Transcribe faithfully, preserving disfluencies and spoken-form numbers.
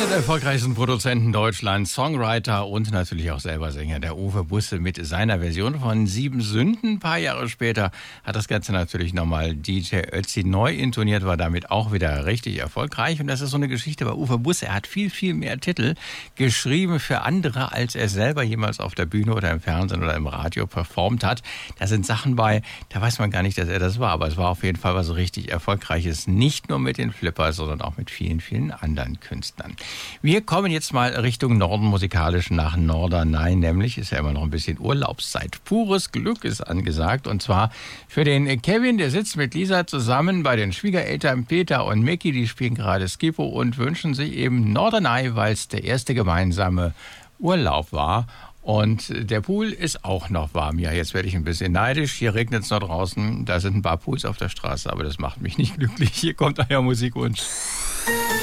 Einer der erfolgreichsten Produzenten Deutschlands, Songwriter und natürlich auch selber Sänger, der Uwe Busse mit seiner Version von Sieben Sünden. Ein paar Jahre später hat das Ganze natürlich nochmal D J Ötzi neu intoniert, war damit auch wieder richtig erfolgreich. Und das ist so eine Geschichte bei Uwe Busse. Er hat viel, viel mehr Titel geschrieben für andere, als er selber jemals auf der Bühne oder im Fernsehen oder im Radio performt hat. Da sind Sachen bei, da weiß man gar nicht, dass er das war. Aber es war auf jeden Fall was richtig Erfolgreiches. Nicht nur mit den Flippers, sondern auch mit vielen, vielen anderen Künstlern. Wir kommen jetzt mal Richtung Norden musikalisch nach Norderney, nämlich ist ja immer noch ein bisschen Urlaubszeit. Pures Glück ist angesagt und zwar für den Kevin, der sitzt mit Lisa zusammen bei den Schwiegereltern Peter und Micky, die spielen gerade Skipo und wünschen sich eben Norderney, weil es der erste gemeinsame Urlaub war. Und der Pool ist auch noch warm. Ja, jetzt werde ich ein bisschen neidisch. Hier regnet es noch draußen. Da sind ein paar Pools auf der Straße, aber das macht mich nicht glücklich. Hier kommt euer Musikwunsch.